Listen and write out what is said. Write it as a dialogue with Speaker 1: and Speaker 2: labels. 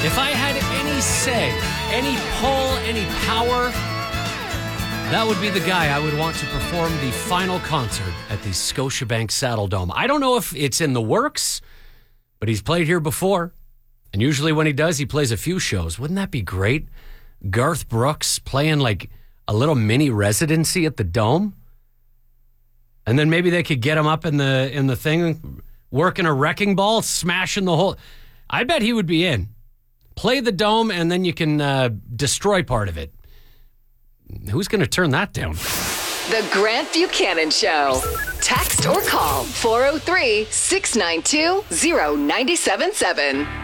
Speaker 1: If I had any say, any pull, any power, that would be the guy I would want to perform the final concert at the Scotiabank Saddledome. I don't know if it's in the works, but he's played here before. And usually when he does, he plays a few shows. Wouldn't that be great? Garth Brooks playing like a little mini residency at the Dome. And then maybe they could get him up in the thing, working a wrecking ball, smashing the whole... I bet he would be in. Play the Dome, and then you can destroy part of it. Who's going to turn that down?
Speaker 2: The Grant Buchanan Show. Text or call 403-692-0977.